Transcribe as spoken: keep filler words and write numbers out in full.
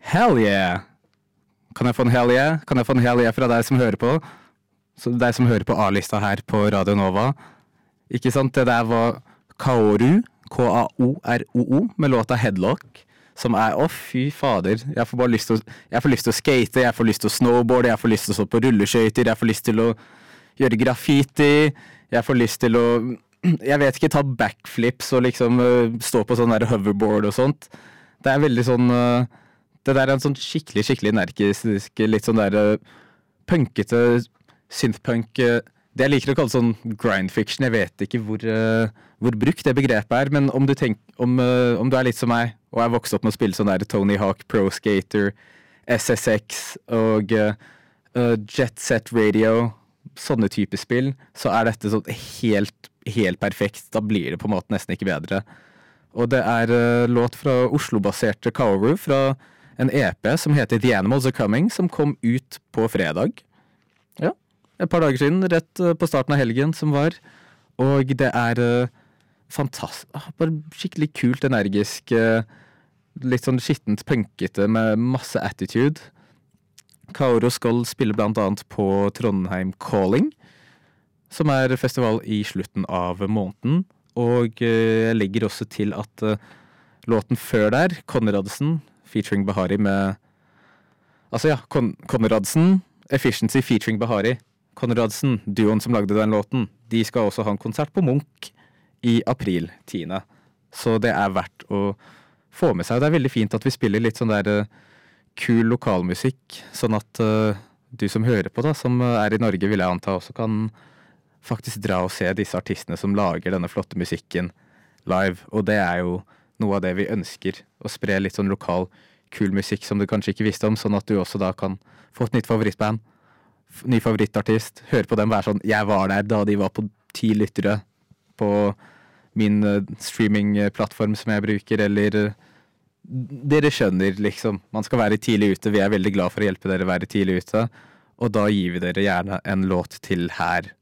Hell yeah! Kan jeg få en hell yeah? Kan jeg få en hell yeah fra deg som hører på? Så deg som hører på A-lista her på Radio Nova. Ikke sant? Det der var Kaoru, K A O R O O, med låta Headlock, som er, å fy fader, jeg får bare lyst til å, jeg får lyst til å skate, jeg får lyst til å snowboarde, jeg får lyst til å stå på rulleskøyter, jeg får lyst til å gjøre graffiti, jeg får lyst til å, jeg vet ikke, ta backflips og liksom uh, stå på sånn der hoverboard og sånt. Det er veldig sånn, uh, det der er en sånn skikkelig, skikkelig energisk, litt sånn der uh, punkete synthpunk, uh, det jeg liker å kalle sånn grind fiction, jeg vet ikke hvor, uh, hvor brukt det begrepet er, men om du, tenk, om, uh, om du er litt som meg, og er vokst opp med å spille sånn der Tony Hawk, Pro Skater, S S X og uh, uh, Jet Set Radio, sånne type spill, så er dette sånn helt, helt perfekt. Da blir det på en måte nesten ikke bedre. Og det er uh, låt fra Oslo-baserte Kaoru fra en E P som heter The Animals Are Coming, som kom ut på fredag. Ja, et par dager siden, rett uh, på starten av helgen som var. Og det er uh, fantastisk, ah, bare skikkelig kult, energisk, uh, litt sånn skittent punkete med masse attitude. Kaoru skal spille blant annet på Trondheim Calling, som er festival i slutten av måneden. Og jeg legger også til at uh, låten før der, Konradsen, featuring Bahari med... Altså ja, Kon Konradsen, Efficiency featuring Bahari. Konradsen, duoen som lagde den låten, de skal også ha en konsert på Munch i april tiende. Så det er verdt å få med seg. Det er veldig fint at vi spiller litt sånn der... Uh, kul lokalmusikk, sånn at uh, du som hører på da, som er i Norge, vil jeg anta også kan faktisk dra og se disse artistene som lager denne flotte musikken live, og det er jo noe av det vi ønsker, å spre litt sånn lokal, kul musikk som du kanskje ikke visste om, sånn at du også da kan få et nytt favorittband, ny favorittartist, høre på dem, være sånn, jeg var der da de var på ti lyttere på min uh, streamingplattform som jeg bruker, eller... Uh, Dere skjønner, liksom. Man skal være tidlig ute. Vi er veldig glad for å hjelpe dere å være tidlig ute. Og da gir vi dere gjerne en låt til her.